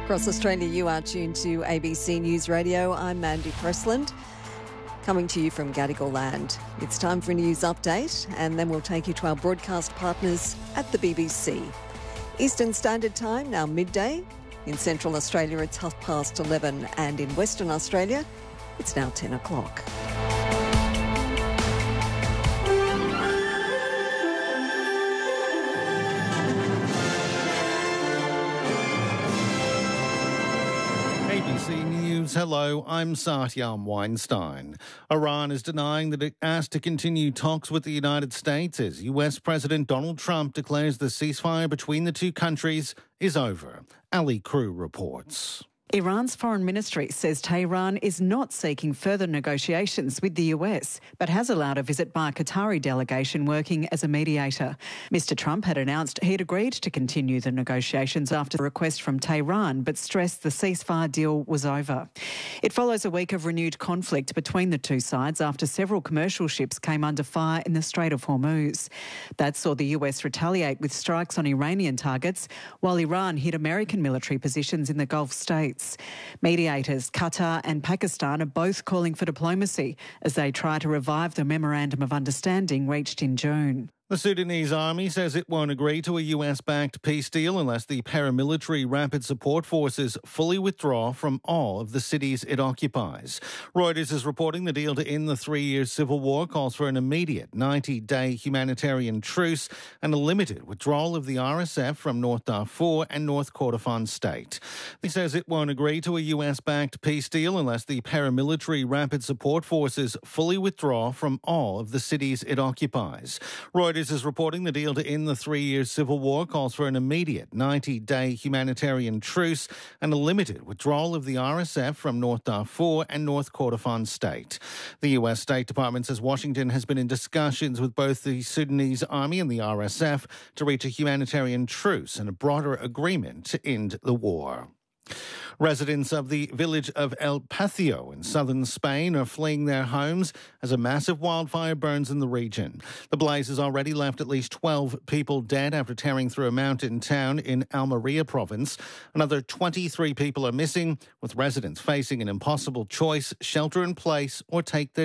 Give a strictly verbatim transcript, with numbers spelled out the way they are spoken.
Across Australia, you are tuned to A B C News Radio. I'm Mandy Pressland, coming to you from Gadigal Land. It's time for a news update, and then we'll take you to our broadcast partners at the B B C. Eastern Standard Time, now midday. In Central Australia, it's half past eleven, and in Western Australia, it's now ten o'clock. A B C News, hello, I'm Satyam Weinstein. Iran is denying that it asked to continue talks with the United States as U S President Donald Trump declares the ceasefire between the two countries is over. Ali Crew reports. Iran's foreign ministry says Tehran is not seeking further negotiations with the U S, but has allowed a visit by a Qatari delegation working as a mediator. Mister Trump had announced he'd agreed to continue the negotiations after a request from Tehran, but stressed the ceasefire deal was over. It follows a week of renewed conflict between the two sides after several commercial ships came under fire in the Strait of Hormuz. That saw the U S retaliate with strikes on Iranian targets, while Iran hit American military positions in the Gulf states. Mediators Qatar and Pakistan are both calling for diplomacy as they try to revive the Memorandum of Understanding reached in June. The Sudanese army says it won't agree to a U S-backed peace deal unless the paramilitary Rapid Support Forces fully withdraw from all of the cities it occupies. Reuters is reporting the deal to end the three-year civil war calls for an immediate ninety-day humanitarian truce and a limited withdrawal of the R S F from North Darfur and North Kordofan state. It says it won't agree to a U S-backed peace deal unless the paramilitary Rapid Support Forces fully withdraw from all of the cities it occupies. Reuters is reporting the deal to end the three-year civil war calls for an immediate ninety-day humanitarian truce and a limited withdrawal of the R S F from North Darfur and North Kordofan state. The U S State Department says Washington has been in discussions with both the Sudanese army and the R S F to reach a humanitarian truce and a broader agreement to end the war. Residents of the village of El Patio in southern Spain are fleeing their homes as a massive wildfire burns in the region. The blaze has already left at least twelve people dead after tearing through a mountain town in Almeria province. Another twenty-three people are missing, with residents facing an impossible choice: shelter in place or take their